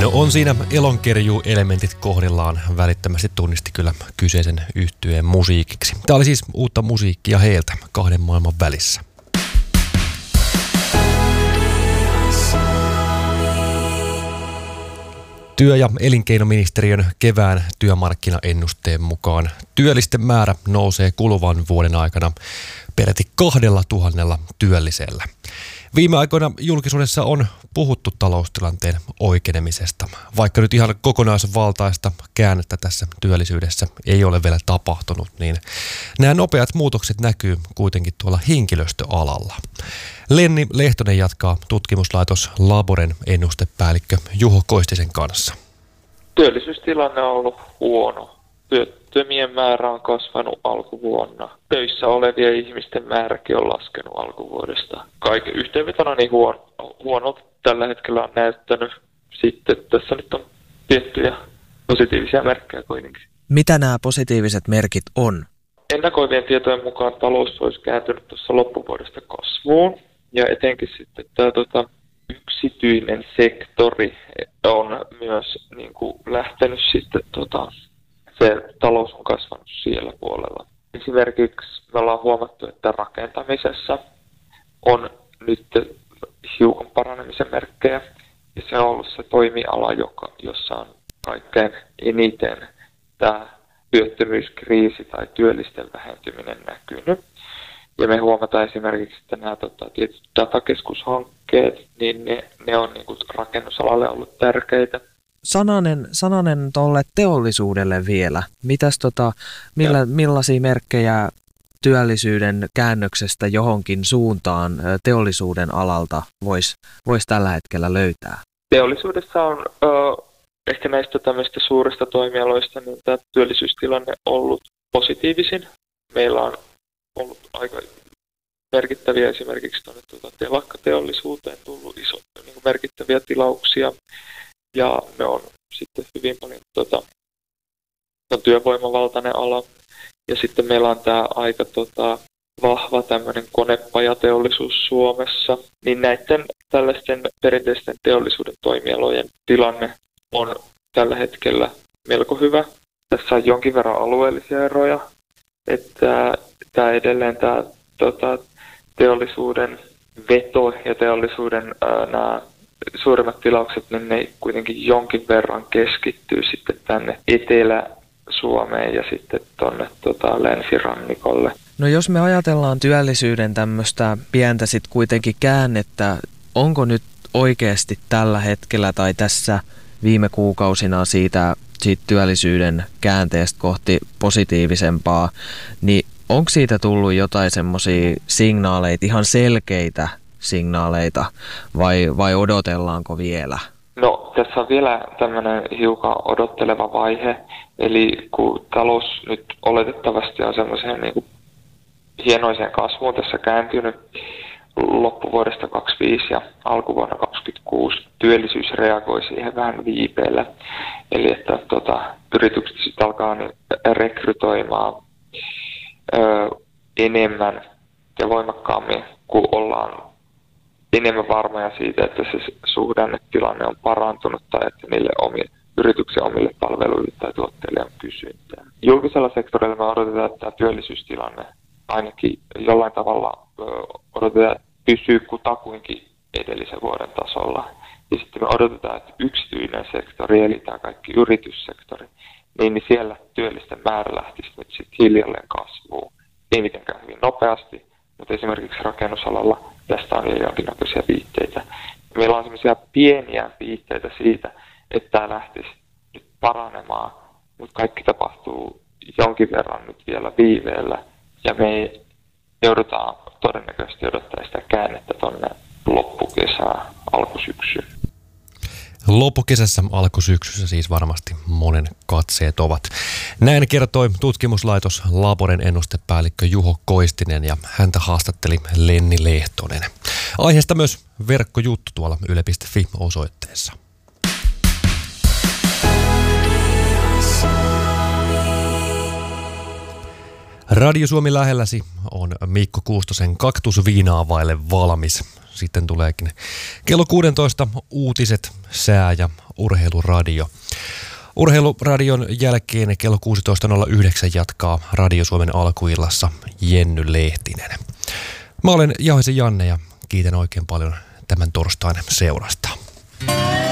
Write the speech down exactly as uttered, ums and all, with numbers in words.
No on siinä elonkerjuu-elementit kohdillaan, välittömästi tunnisti kyllä kyseisen yhtyeen musiikiksi. Tämä oli siis uutta musiikkia heiltä kahden maailman välissä. Työ- ja elinkeinoministeriön kevään työmarkkinaennusteen mukaan työllisten määrä nousee kuluvan vuoden aikana peräti kahdella tuhannella työllisellä. Viime aikoina julkisuudessa on puhuttu taloustilanteen oikenemisesta, vaikka nyt ihan kokonaisvaltaista käännettä tässä työllisyydessä ei ole vielä tapahtunut, niin nämä nopeat muutokset näkyy kuitenkin tuolla henkilöstöalalla. Lenni Lehtonen jatkaa tutkimuslaitos Laboren ennustepäällikkö Juho Koistisen kanssa. Työllisyystilanne on ollut huono. Työttömien määrä on kasvanut alkuvuonna. Töissä olevien ihmisten määräkin on laskenut alkuvuodesta. Kaiken yhteenvetona niin huono, huonolta tällä hetkellä on näyttänyt. Sitten tässä nyt on tiettyjä positiivisia merkkejä kuitenkin. Mitä nämä positiiviset merkit on? Ennakoivien tietojen mukaan talous olisi kääntynyt tuossa loppuvuodesta kasvuun. Ja etenkin sitten tämä tota, yksityinen sektori on myös niin kuin, lähtenyt sitten... Tota, se talous on kasvanut siellä puolella. Esimerkiksi me ollaan huomattu, että rakentamisessa on nyt hiukan paranemisen merkkejä. Ja se on ollut se toimiala, joka, jossa on kaikkein eniten tämä työttömyyskriisi tai työllisten vähentyminen näkynyt. Ja me huomataan esimerkiksi, että nämä tota, tietyt datakeskushankkeet, niin ne, ne on niin kuin rakennusalalle ollut tärkeitä. Sananen, sananen tolle teollisuudelle vielä. Mitäs tota, millä, millaisia merkkejä työllisyyden käännöksestä johonkin suuntaan teollisuuden alalta voisi vois tällä hetkellä löytää? Teollisuudessa on ö, ehkä näistä tämmöistä suurista toimialoista niin tämä työllisyystilanne ollut positiivisin. Meillä on ollut aika merkittäviä esimerkiksi tuonne tuota telakkateollisuuteen tullut iso, niin kuin merkittäviä tilauksia. Ja ne on sitten hyvin paljon tota, on työvoimavaltainen ala. Ja sitten meillä on tämä aika tota, vahva tämmöinen konepajateollisuus Suomessa. Niin näiden tällaisten perinteisten teollisuuden toimialojen tilanne on tällä hetkellä melko hyvä. Tässä on jonkin verran alueellisia eroja. Että tämä edelleen tämä tota, teollisuuden veto ja teollisuuden ää, nämä suurimmat tilaukset, niin ne kuitenkin jonkin verran keskittyy sitten tänne Etelä-Suomeen ja sitten tuonne tota, länsirannikolle. No jos me ajatellaan työllisyyden tämmöistä pientä sitten kuitenkin käännettä, onko nyt oikeasti tällä hetkellä tai tässä viime kuukausina siitä, siitä työllisyyden käänteestä kohti positiivisempaa, niin onko siitä tullut jotain semmoisia signaaleita, ihan selkeitä signaaleita vai, vai odotellaanko vielä? No tässä on vielä tämmöinen hiukan odotteleva vaihe, eli kun talous nyt oletettavasti on semmoiseen niin kuin hienoiseen kasvuun tässä kääntynyt loppuvuodesta kaksikymmentäviisi ja alkuvuonna kaksikymmentäkuusi, työllisyys reagoi siihen vähän viipeellä, eli että tota, yritykset sitten alkaa niin rekrytoimaan ö, enemmän ja voimakkaammin, kun ollaan enemmän varmoja siitä, että se suhdannetilanne on parantunut tai että niille omille, yrityksen omille palveluille tai tuotteille on kysyntää. Julkisella sektorilla me odotetaan, että tämä työllisyystilanne ainakin jollain tavalla ö, odotetaan, että pysyy kutakuinkin edellisen vuoden tasolla. Ja sitten me odotetaan, että yksityinen sektori, eli tämä kaikki yrityssektori, niin, niin siellä työllisten määrä lähtisi nyt sitten hiljalleen kasvuun. Ei mitenkään hyvin nopeasti, mutta esimerkiksi rakennusalalla tästä on jo jonkinnäköisiä viitteitä. Meillä on sellaisia pieniä viitteitä siitä, että tämä lähtisi nyt paranemaan, mutta kaikki tapahtuu jonkin verran nyt vielä viiveellä. Ja me joudutaan todennäköisesti odottaa sitä käännettä tuonne loppukesään, alkusyksyyn. Loppukesässä, alkusyksyssä siis varmasti monen katseet ovat. Näin kertoi tutkimuslaitos Laboren ennustepäällikkö Juho Koistinen ja häntä haastatteli Lenni Lehtonen. Aiheesta myös verkkojuttu tuolla yle piste fi osoitteessa. Radio Suomi lähelläsi on Mikko Kuustosen kaktusviinaa vaille valmis. Sitten tuleekin kello kuusitoista uutiset, sää ja Urheiluradio. Urheiluradion jälkeen kello kuusitoista nolla yhdeksän jatkaa Radio Suomen alkuillassa Jenny Lehtinen. Mä olen Jauhisen Janne ja kiitän oikein paljon tämän torstain seurasta.